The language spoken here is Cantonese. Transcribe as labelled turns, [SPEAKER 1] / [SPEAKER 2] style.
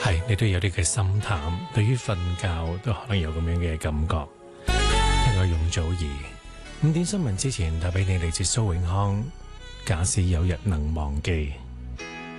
[SPEAKER 1] 係你都有啲嘅心淡，對於瞓覺都可能有咁樣嘅感覺。聽過容祖兒5點新聞之前帶俾你嚟自蘇永康，假使有日能忘記。